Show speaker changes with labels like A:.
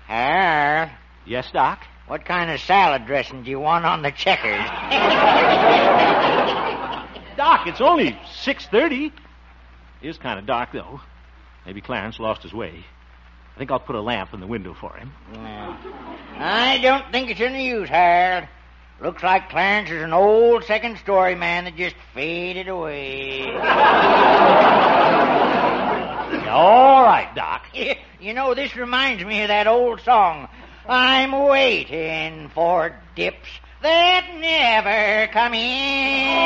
A: Harold,
B: Yes, Doc?
A: what kind of salad dressing do you want on the checkers?
B: Doc, it's only 6:30. It is kind of dark, though. Maybe Clarence lost his way. I think I'll put a lamp in the window for him.
A: Well, I don't think it's any use, Harold. Looks like Clarence is an old second-story man that just faded away.
B: All right, Doc.
A: You know, this reminds me of that old song. I'm waiting for dips that never come in.